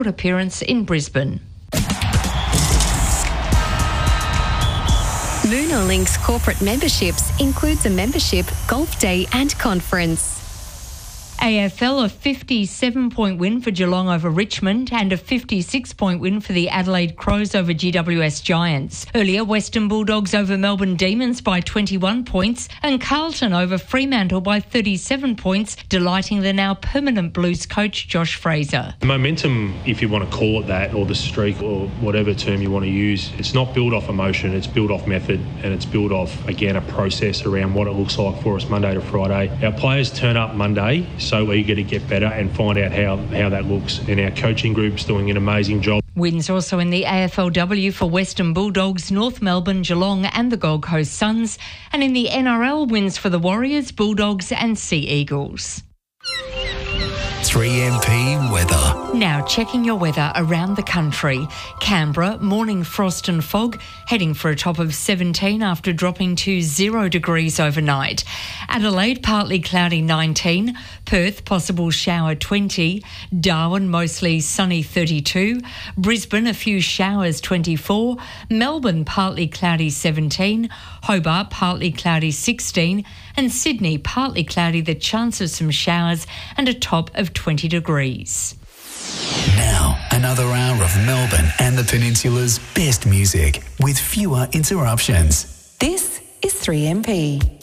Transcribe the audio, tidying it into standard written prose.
appearance in Brisbane. Moonalink's corporate memberships includes a membership, golf day and conference. AFL, a 57-point win for Geelong over Richmond and a 56-point win for the Adelaide Crows over GWS Giants. Earlier, Western Bulldogs over Melbourne Demons by 21 points and Carlton over Fremantle by 37 points, delighting the now permanent Blues coach Josh Fraser. The momentum, if you want to call it that, or the streak, or whatever term you want to use, it's not built off emotion, it's built off method, and it's built off, again, a process around what it looks like for us Monday to Friday. Our players turn up Monday so eager to get better and find out how that looks, and our coaching group's doing an amazing job. Wins also in the AFLW for Western Bulldogs, North Melbourne, Geelong and the Gold Coast Suns, and in the NRL wins for the Warriors, Bulldogs and Sea Eagles. 3MP weather. Now checking your weather around the country. Canberra, morning frost and fog, heading for a top of 17 after dropping to 0 degrees overnight. Adelaide, partly cloudy 19. Perth, possible shower 20. Darwin, mostly sunny 32. Brisbane, a few showers 24. Melbourne, partly cloudy 17. Hobart, partly cloudy 16. And Sydney, partly cloudy, the chance of some showers and a top of 20 degrees. Now, another hour of Melbourne and the Peninsula's best music with fewer interruptions. This is 3MP.